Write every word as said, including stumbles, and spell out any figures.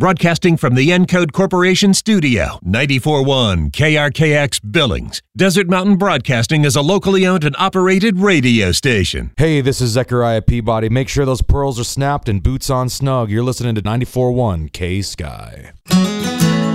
Broadcasting from the Encode Corporation studio, ninety-four point one K R K X Billings. Desert Mountain Broadcasting is a locally owned and operated radio station. Hey, this is Zechariah Peabody. Make sure those pearls are snapped and boots on snug. You're listening to ninety-four point one K-Sky.